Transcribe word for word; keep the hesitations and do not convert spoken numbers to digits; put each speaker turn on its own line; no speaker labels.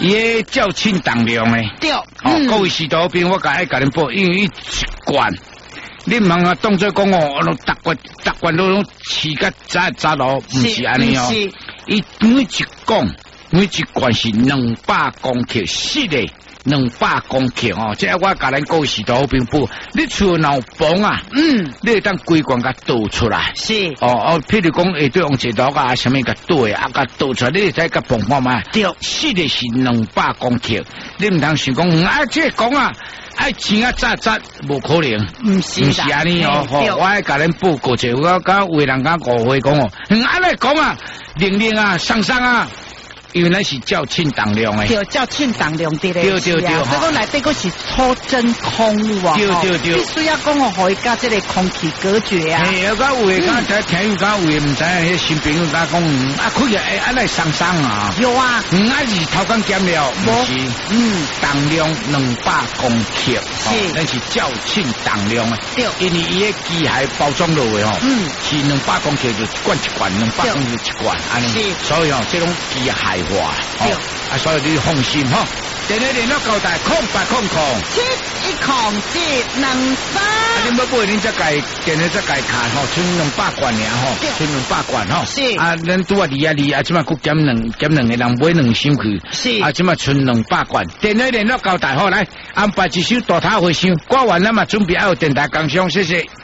伊较轻重量诶。
对，
哦，
嗯
各位士多兵，我甲爱甲恁报，因为伊一罐，你唔通啊当做讲哦，逐罐逐罐都拢饲甲杂杂咯，毋是安尼哦。伊每一罐每一罐是两百公克，是的。两百公克哦，即我甲咱各位士多兵报，你厝闹房啊，
嗯，
你会当规罐甲倒出来。
是
哦哦，譬如讲下对用一道啊，什么甲倒的啊，甲倒出来，你会使甲碰看卖。
对，
是的是两百公克，你唔通想讲啊，即讲啊，爱钱啊扎扎，无可能，
唔是
唔是安尼哦。吼，我爱甲恁报告者，我甲为人家误会讲哦，安尼讲啊，零零啊，上上啊。因为咱是较轻重量诶，
对，较轻重量的咧，
对对对，
所以讲内底个是抽真空哦，
对对对，
必须要讲哦，可以甲这个空气隔绝啊。
嘿，有甲有诶，刚才听有甲有诶，唔知迄新朋友甲讲，啊，开啊，哎，安尼上上啊，
有啊，
嗯，啊是头刚减了，无是，嗯，重量两百公克，是，咱是较轻重量啊，
对，
因为伊诶机械包装落诶吼，嗯，是两百公克就一罐一罐，两百公克一罐，安尼，所以哦，这种机械。哇，哦，啊，所以你放心哈。电话联络交代空八空空
七一空七两三。
啊，你要买恁只介电话只介卡吼，剩两百罐尔吼，剩两百罐吼。
是
啊，咱拄啊离啊离啊，即马佫减两减两个人买两箱去。
是
啊，即马剩两百罐。电话联络交代好来，安排一首大塔回声，挂完了嘛，准备要电台工商，谢谢。